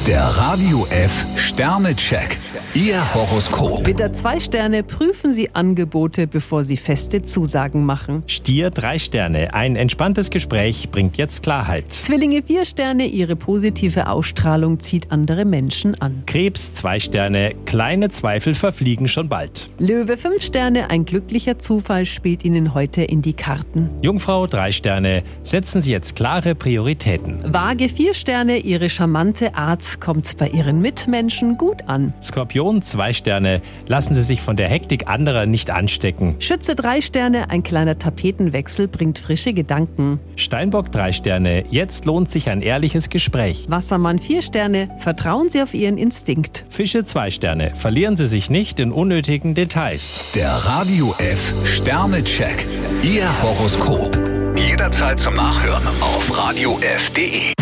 Der Radio F Sternecheck. Ihr Horoskop. Widder 2 Sterne, prüfen Sie Angebote, bevor Sie feste Zusagen machen. Stier 3 Sterne, ein entspanntes Gespräch bringt jetzt Klarheit. Zwillinge 4 Sterne, Ihre positive Ausstrahlung zieht andere Menschen an. Krebs 2 Sterne, kleine Zweifel verfliegen schon bald. Löwe 5 Sterne, ein glücklicher Zufall spielt Ihnen heute in die Karten. Jungfrau 3 Sterne, setzen Sie jetzt klare Prioritäten. Waage 4 Sterne, Ihre charmante Art kommt bei Ihren Mitmenschen gut an. Skorpion 2 Sterne, lassen Sie sich von der Hektik anderer nicht anstecken. Schütze 3 Sterne, ein kleiner Tapetenwechsel bringt frische Gedanken. Steinbock 3 Sterne, jetzt lohnt sich ein ehrliches Gespräch. Wassermann 4 Sterne, vertrauen Sie auf Ihren Instinkt. Fische 2 Sterne, verlieren Sie sich nicht in unnötigen Details. Der Radio F Sternecheck. Ihr Horoskop. Jederzeit zum Nachhören auf radiof.de.